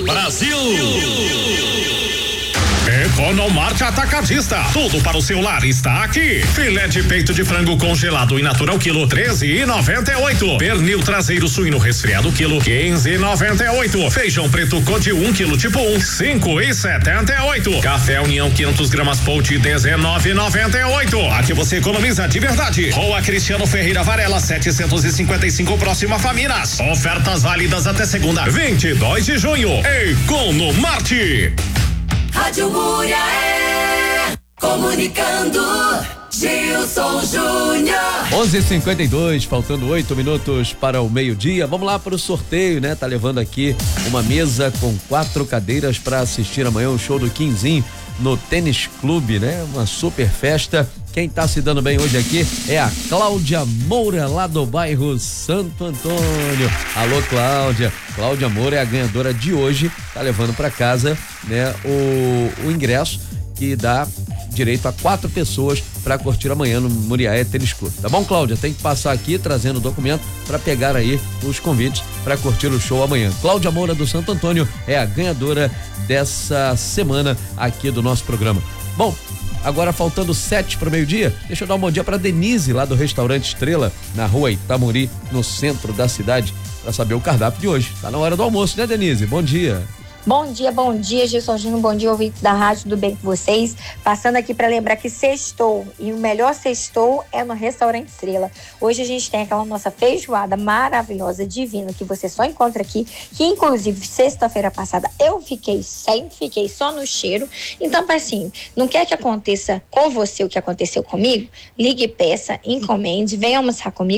Brasil! Economarte Atacadista, tudo para o seu lar está aqui. Filé de peito de frango congelado e natural quilo 13,98. Pernil traseiro suíno resfriado quilo 15,98. Feijão preto Code 1 quilo tipo 1 5,78. Café União 500 gramas Pote 19,98. Aqui você economiza de verdade. Rua Cristiano Ferreira Varela 755 próxima Faminas. Ofertas válidas até segunda 22 de junho. Economarte. Rádio Muriaé, comunicando, Gilson Júnior. 11:52, faltando 8 minutos para o meio-dia. Vamos lá para o sorteio, né? Tá levando aqui uma mesa com 4 cadeiras para assistir amanhã o show do Quinzinho no Tênis Clube, né? Uma super festa. Quem tá se dando bem hoje aqui é a Cláudia Moura, lá do bairro Santo Antônio. Alô, Cláudia. Cláudia Moura é a ganhadora de hoje, tá levando para casa, né, o ingresso que dá direito a 4 pessoas para curtir amanhã no Muriaé Tênis Clube. Tá bom, Cláudia? Tem que passar aqui trazendo o documento para pegar aí os convites para curtir o show amanhã. Cláudia Moura do Santo Antônio é a ganhadora dessa semana aqui do nosso programa. Bom, agora faltando 7 para o meio-dia, deixa eu dar um bom dia para Denise, lá do restaurante Estrela, na rua Itamuri, no centro da cidade, para saber o cardápio de hoje. Tá na hora do almoço, né, Denise? Bom dia. Bom dia, Gilson Júnior, bom dia, ouvinte da rádio, tudo bem com vocês? Passando aqui para lembrar que sextou, e o melhor sextou é no Restaurante Estrela. Hoje a gente tem aquela nossa feijoada maravilhosa, divina, que você só encontra aqui, que inclusive sexta-feira passada eu fiquei só no cheiro. Então, assim, não quer que aconteça com você o que aconteceu comigo? Ligue, peça, encomende, venha almoçar comigo.